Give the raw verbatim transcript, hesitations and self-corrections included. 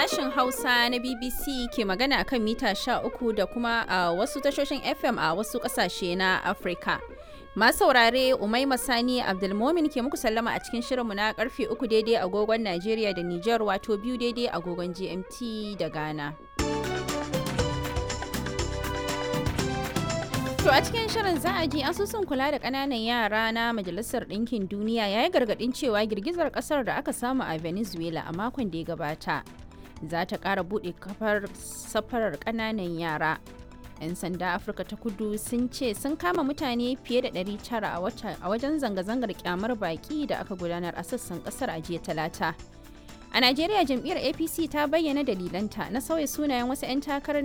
Sashen Hausa na B B C ke magana akan mita sha uku da kuma a wasu tashoshin F M a wasu ƙasashe na Afirka. Masu saurare Umaima Sani Abdulmomin ke muku sallama a cikin shirinmu na karfe uku daidai agogon Najeriya da Nijar wato biyu daidai agogon G M T da Ghana. To a cikin shirin za a ji asusun kula da ƙananan yara na Majalisar Ɗinkin Duniya ya yi gargaɗin cewa girgizar ƙasar da aka samu a Venezuela a makon da ya gabata za ta ƙara buɗe kafar safarar ƙananan yara. 'Yan sanda Afirka ta Kudu sun ce sun kama mutane fiye da ɗari tara a wajen zanga-zangar kyamar baƙi da aka gudanar a sassan ƙasar a jiya Talata. A Najeriya jam'iyyar A P C ta bayyana dalilanta na sauya sunayen wasu 'yan takarar